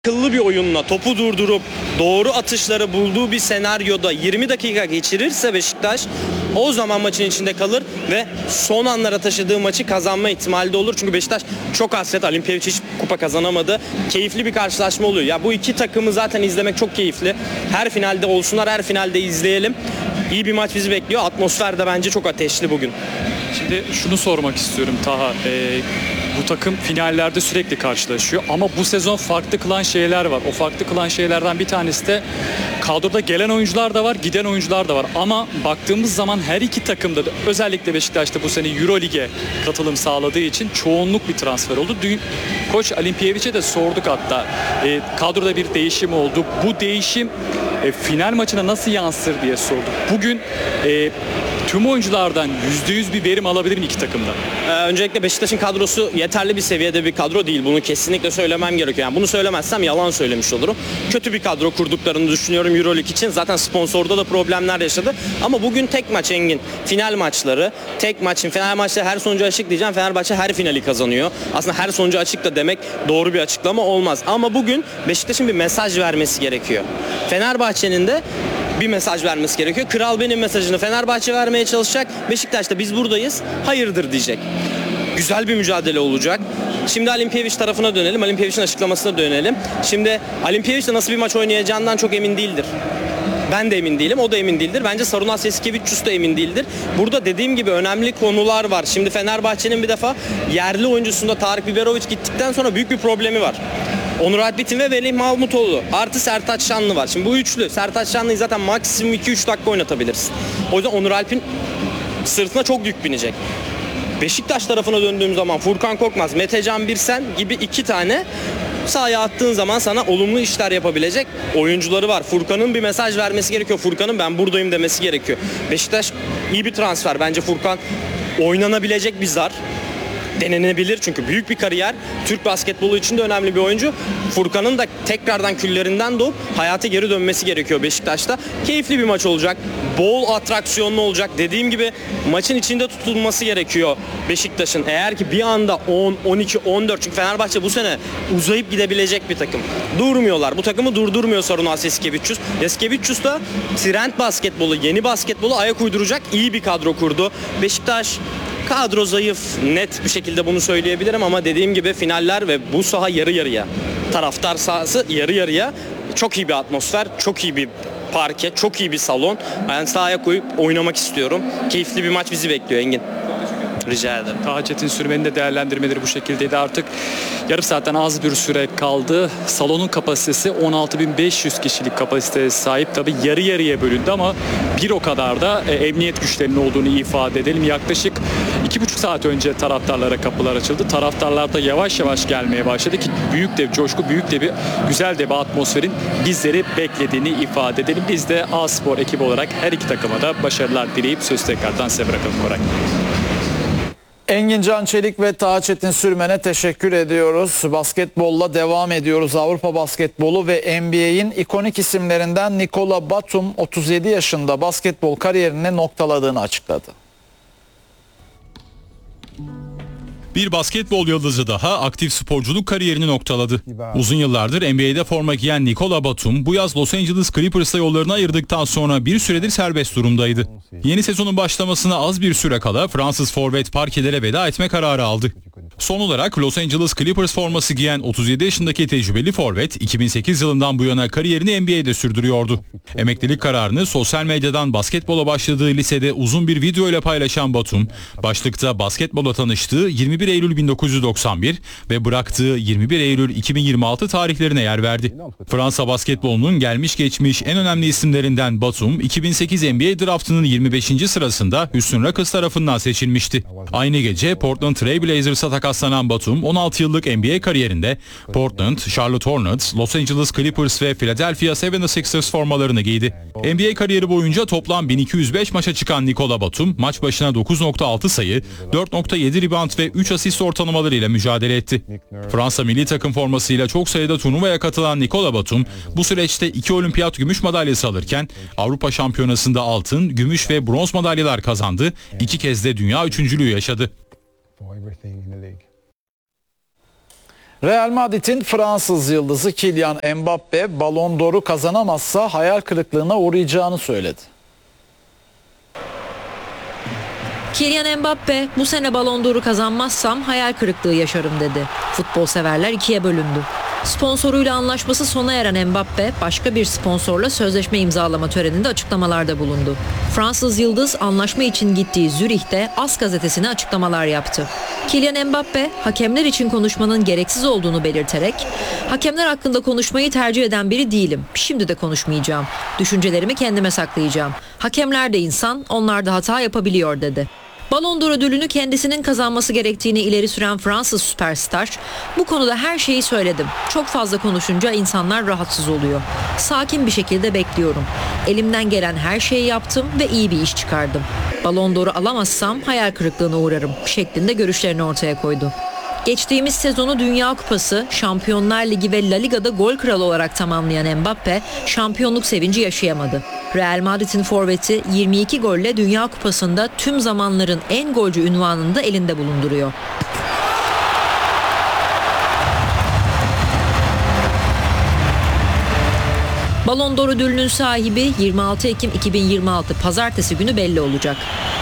akıllı bir oyunla topu durdurup doğru atışları bulduğu bir senaryoda 20 dakika geçirirse Beşiktaş o zaman maçın içinde kalır ve son anlara taşıdığı maçı kazanma ihtimali de olur. Çünkü Beşiktaş çok hasret. Alimpiyevic hiç kupa kazanamadı. Keyifli bir karşılaşma oluyor. Ya bu iki takımı zaten izlemek çok keyifli. Her finalde olsunlar, her finalde izleyelim. İyi bir maç bizi bekliyor. Atmosfer de bence çok ateşli bugün. Şimdi şunu sormak istiyorum Taha. Bu takım finallerde sürekli karşılaşıyor ama bu sezon farklı kılan şeyler var. O farklı kılan şeylerden bir tanesi de kadroda gelen oyuncular da var, giden oyuncular da var. Ama baktığımız zaman her iki takımda da özellikle Beşiktaş'ta bu sene Euro Lig'e katılım sağladığı için çoğunluk bir transfer oldu. Dün Koç Alimpiyevic'e de sorduk hatta. Kadroda bir değişim oldu. Bu değişim final maçına nasıl yansır diye sorduk. Bugün tüm oyunculardan %100 bir verim alabilir mi iki takımda? Öncelikle Beşiktaş'ın kadrosu yeterli bir seviyede bir kadro değil. Bunu kesinlikle söylemem gerekiyor. Yani bunu söylemezsem yalan söylemiş olurum. Kötü bir kadro kurduklarını düşünüyorum Euroleague için. Zaten sponsorda da problemler yaşadı. Ama bugün tek maç Engin. Final maçları. Tek maçın final maçta her sonucu açık diyeceğim. Fenerbahçe her finali kazanıyor. Aslında her sonucu açık da demek doğru bir açıklama olmaz. Ama bugün Beşiktaş'ın bir mesaj vermesi gerekiyor. Fenerbahçe'nin de bir mesaj vermesi gerekiyor. Kral benim mesajını Fenerbahçe vermeye çalışacak. Beşiktaş'ta biz buradayız. Hayırdır diyecek. Güzel bir mücadele olacak. Şimdi Alimpiyevic tarafına dönelim. Alimpiyevic'in açıklamasına dönelim. Şimdi Alimpiyevic de nasıl bir maç oynayacağından çok emin değildir. Ben de emin değilim. O da emin değildir. Bence Sarunas Leskevicius da emin değildir. Burada dediğim gibi önemli konular var. Şimdi Fenerbahçe'nin bir defa yerli oyuncusunda Tarık Biberovic gittikten sonra büyük bir problemi var. Onur Alpbitin ve Velih Mahmutoğlu artı Sertaç Şanlı var. Şimdi bu üçlü. Sertaç Şanlı'yı zaten maksimum 2-3 dakika oynatabilirsin. O yüzden Onur Alp'in sırtına çok yük binecek. Beşiktaş tarafına döndüğüm zaman Furkan Korkmaz, Metecan Birsen gibi iki tane sahaya attığın zaman sana olumlu işler yapabilecek oyuncuları var. Furkan'ın bir mesaj vermesi gerekiyor. Furkan'ın ben buradayım demesi gerekiyor. Beşiktaş iyi bir transfer. Bence Furkan oynanabilecek bir zar. Denenebilir çünkü büyük bir kariyer. Türk basketbolu için de önemli bir oyuncu. Furkan'ın da tekrardan küllerinden doğup hayata geri dönmesi gerekiyor Beşiktaş'ta. Keyifli bir maç olacak. Bol atraksiyonlu olacak. Dediğim gibi maçın içinde tutulması gerekiyor Beşiktaş'ın. Eğer ki bir anda 10, 12, 14 çünkü Fenerbahçe bu sene uzayıp gidebilecek bir takım. Durmuyorlar. Bu takımı durdurmuyor Sarunas Leskevicius. Leskevicius da trend basketbolu, yeni basketbolu ayak uyduracak iyi bir kadro kurdu. Beşiktaş kadro zayıf, net bir şekilde bunu söyleyebilirim ama dediğim gibi finaller ve bu saha yarı yarıya. Taraftar sahası yarı yarıya. Çok iyi bir atmosfer, çok iyi bir parke, çok iyi bir salon. Ben sahaya koyup oynamak istiyorum. Keyifli bir maç bizi bekliyor Engin. Rica ederim. Taha Çetin Sürmen'in de değerlendirmeleri bu şekildeydi. Artık yarım saatten az bir süre kaldı. Salonun kapasitesi 16.500 kişilik kapasiteye sahip. Tabii yarı yarıya bölündü ama bir o kadar da emniyet güçlerinin olduğunu ifade edelim. Yaklaşık 2,5 saat önce taraftarlara kapılar açıldı. Taraftarlar da yavaş yavaş gelmeye başladı ki büyük de coşku, büyük de bir güzel de bir atmosferin bizleri beklediğini ifade edelim. Biz de A-Spor ekibi olarak her iki takıma da başarılar dileyip söz tekrardan size bırakalım olarak. Engin Can Çelik ve Taha Çetin Sürmen'e teşekkür ediyoruz. Basketbolla devam ediyoruz. Avrupa basketbolu ve NBA'in ikonik isimlerinden Nikola Batum 37 yaşında basketbol kariyerini noktaladığını açıkladı. Bir basketbol yıldızı daha aktif sporculuk kariyerini noktaladı. Uzun yıllardır NBA'de forma giyen Nikola Batum bu yaz Los Angeles Clippers'la yollarını ayırdıktan sonra bir süredir serbest durumdaydı. Yeni sezonun başlamasına az bir süre kala Fransız forvet parkelere veda etme kararı aldı. Son olarak Los Angeles Clippers forması giyen 37 yaşındaki tecrübeli forvet 2008 yılından bu yana kariyerini NBA'de sürdürüyordu. Emeklilik kararını sosyal medyadan basketbola başladığı lisede uzun bir video ile paylaşan Batum, başlıkta basketbola tanıştığı 21 Eylül 1991 ve bıraktığı 21 Eylül 2026 tarihlerine yer verdi. Fransa basketbolunun gelmiş geçmiş en önemli isimlerinden Batum, 2008 NBA draftının 25. sırasında Houston Rockets tarafından seçilmişti. Aynı gece Portland Trail Blazers'a takaslanan Batum 16 yıllık NBA kariyerinde Portland, Charlotte Hornets, Los Angeles Clippers ve Philadelphia 76ers formalarını giydi. NBA kariyeri boyunca toplam 1205 maça çıkan Nikola Batum maç başına 9.6 sayı, 4.7 rebound ve 3 asist ortalamalarıyla mücadele etti. Fransa milli takım formasıyla çok sayıda turnuvaya katılan Nikola Batum bu süreçte 2 olimpiyat gümüş madalyası alırken Avrupa Şampiyonası'nda altın, gümüş ve bronz madalyalar kazandı. 2 kez de dünya üçüncülüğü yaşadı. Real Madrid'in Fransız yıldızı Kylian Mbappe Ballon d'Or'u kazanamazsa hayal kırıklığına uğrayacağını söyledi. Kylian Mbappe bu sene Ballon d'Or'u kazanmazsam hayal kırıklığı yaşarım dedi. Futbol severler ikiye bölündü. Sponsoruyla anlaşması sona eren Mbappe başka bir sponsorla sözleşme imzalama töreninde açıklamalarda bulundu. Fransız yıldız anlaşma için gittiği Zürih'te AS gazetesine açıklamalar yaptı. Kylian Mbappe hakemler için konuşmanın gereksiz olduğunu belirterek "Hakemler hakkında konuşmayı tercih eden biri değilim. Şimdi de konuşmayacağım. Düşüncelerimi kendime saklayacağım. Hakemler de insan, onlar da hata yapabiliyor" dedi. Ballon d'Or ödülünü kendisinin kazanması gerektiğini ileri süren Fransız süperstar, "Bu konuda her şeyi söyledim. Çok fazla konuşunca insanlar rahatsız oluyor. Sakin bir şekilde bekliyorum. Elimden gelen her şeyi yaptım ve iyi bir iş çıkardım. Ballon d'Or'u alamazsam hayal kırıklığına uğrarım" şeklinde görüşlerini ortaya koydu. Geçtiğimiz sezonu Dünya Kupası, Şampiyonlar Ligi ve La Liga'da gol kralı olarak tamamlayan Mbappe şampiyonluk sevinci yaşayamadı. Real Madrid'in forveti 22 golle Dünya Kupası'nda tüm zamanların en golcü unvanını da elinde bulunduruyor. Ballon d'Or ödülünün sahibi 26 Ekim 2026 Pazartesi günü belli olacak.